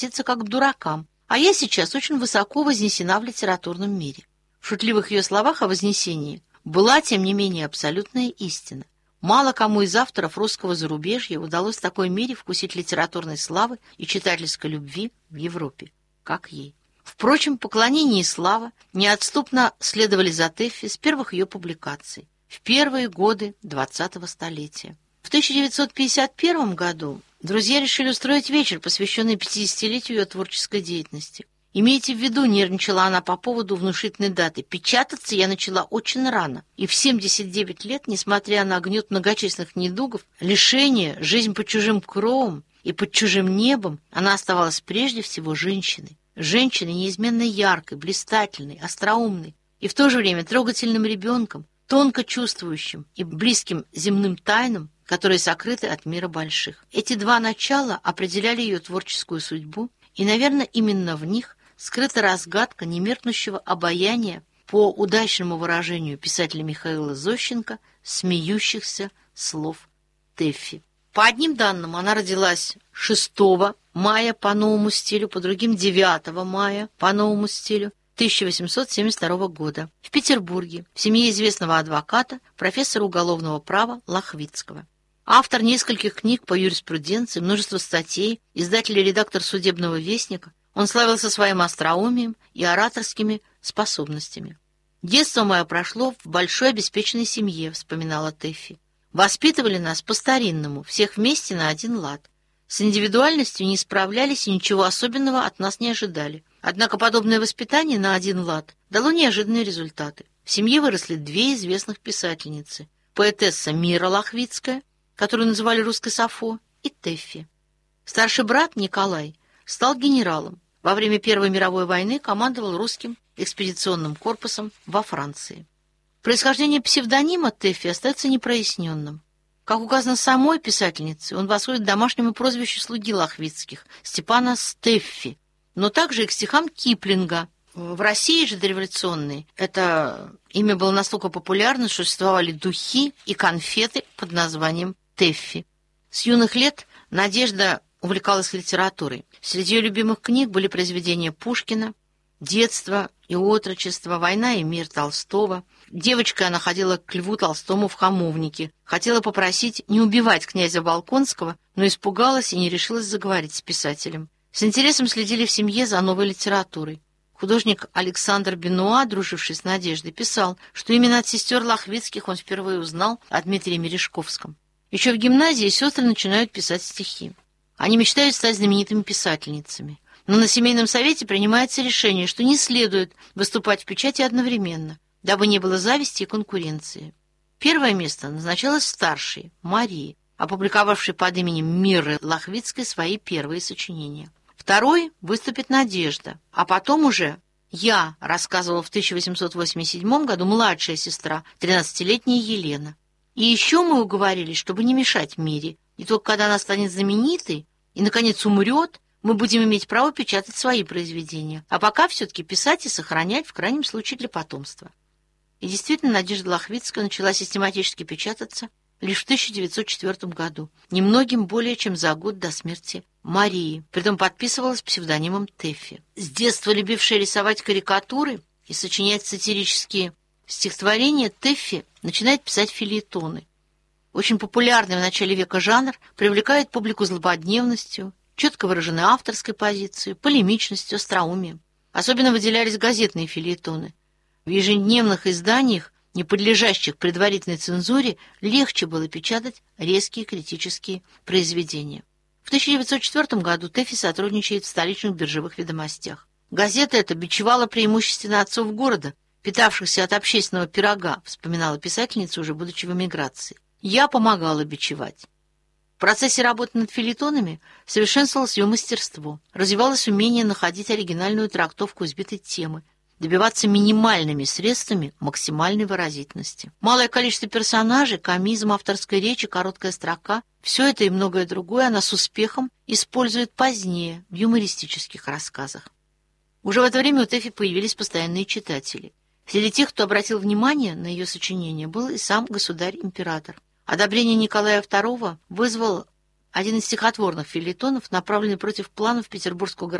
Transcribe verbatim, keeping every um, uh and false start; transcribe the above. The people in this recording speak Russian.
относиться как к дуракам, а я сейчас очень высоко вознесена в литературном мире». В шутливых ее словах о вознесении была, тем не менее, абсолютная истина. Мало кому из авторов русского зарубежья удалось в такой мере вкусить литературной славы и читательской любви в Европе, как ей. Впрочем, поклонение и слава неотступно следовали за Тэффи с первых ее публикаций, в первые годы двадцатого столетия. В тысяча девятьсот пятьдесят первом году друзья решили устроить вечер, посвященный пятидесятилетию ее творческой деятельности. Имейте в виду, нервничала она по поводу внушительной даты, печататься я начала очень рано, и в семьдесят девять лет, несмотря на гнет многочисленных недугов, лишения, жизнь под чужим кровом и под чужим небом, она оставалась прежде всего женщиной. Женщиной неизменно яркой, блистательной, остроумной и в то же время трогательным ребенком, тонко чувствующим и близким земным тайнам, которые сокрыты от мира больших. Эти два начала определяли ее творческую судьбу, и, наверное, именно в них скрыта разгадка немеркнущего обаяния, по удачному выражению писателя Михаила Зощенко, смеющихся слов Тэффи. По одним данным, она родилась шестого мая по новому стилю, по другим девятого мая по новому стилю тысяча восемьсот семьдесят второго года в Петербурге, в семье известного адвоката, профессора уголовного права Лохвицкого. Автор нескольких книг по юриспруденции, множество статей, издатель и редактор «Судебного вестника», он славился своим остроумием и ораторскими способностями. «Детство мое прошло в большой обеспеченной семье», — вспоминала Тэффи. «Воспитывали нас по-старинному, всех вместе на один лад. С индивидуальностью не справлялись и ничего особенного от нас не ожидали. Однако подобное воспитание на один лад дало неожиданные результаты. В семье выросли две известных писательницы. Поэтесса Мира Лохвицкая, которую называли русской Сафо, и Тэффи. Старший брат Николай стал генералом. Во время Первой мировой войны командовал русским экспедиционным корпусом во Франции. Происхождение псевдонима Тэффи остается непроясненным. Как указано самой писательницей, он восходит к домашнему прозвищу слуги Лохвицких Степана Стеффи, но также и к стихам Киплинга. В России же дореволюционной это имя было настолько популярно, что существовали духи и конфеты под названием Тэффи. С юных лет Надежда увлекалась литературой. Среди ее любимых книг были произведения Пушкина, «Детство и отрочество», «Война и мир» Толстого. Девочкой она ходила к Льву Толстому в Хамовнике. Хотела попросить не убивать князя Волконского, но испугалась и не решилась заговорить с писателем. С интересом следили в семье за новой литературой. Художник Александр Бенуа, друживший с Надеждой, писал, что именно от сестер Лохвицких он впервые узнал о Дмитрии Мережковском. Еще в гимназии сестры начинают писать стихи. Они мечтают стать знаменитыми писательницами. Но на семейном совете принимается решение, что не следует выступать в печати одновременно, дабы не было зависти и конкуренции. Первое место назначалось старшей, Марии, опубликовавшей под именем Миры Лохвицкой свои первые сочинения. Второй выступит Надежда, а потом уже я, рассказывала в тысяча восемьсот восемьдесят седьмом году младшая сестра, тринадцатилетняя Елена. И еще мы уговорились, чтобы не мешать Мире, и только когда она станет знаменитой и, наконец, умрет, мы будем иметь право печатать свои произведения, а пока все-таки писать и сохранять, в крайнем случае, для потомства. И действительно, Надежда Лохвицкая начала систематически печататься лишь в тысяча девятьсот четвёртом году, немногим более чем за год до смерти Марии, притом подписывалась псевдонимом Тэффи. С детства любившая рисовать карикатуры и сочинять сатирические стихотворения, Тэффи начинает писать фельетоны. Очень популярный в начале века жанр привлекает публику злободневностью, четко выраженной авторской позицией, полемичностью, остроумием. Особенно выделялись газетные фельетоны. В ежедневных изданиях, не подлежащих предварительной цензуре, легче было печатать резкие критические произведения. В тысяча девятьсот четвёртом году Тэффи сотрудничает в столичных биржевых ведомостях. Газета эта бичевала преимущественно отцов города, питавшихся от общественного пирога, вспоминала писательница, уже будучи в эмиграции. Я помогала бичевать. В процессе работы над фельетонами совершенствовалось ее мастерство, развивалось умение находить оригинальную трактовку избитой темы, добиваться минимальными средствами максимальной выразительности. Малое количество персонажей, комизм, авторской речи, короткая строка – все это и многое другое она с успехом использует позднее в юмористических рассказах. Уже в это время у Тэффи появились постоянные читатели. Среди тех, кто обратил внимание на ее сочинения, был и сам государь-император. Одобрение Николая второго вызвал один из стихотворных фельетонов, направленный против планов петербургского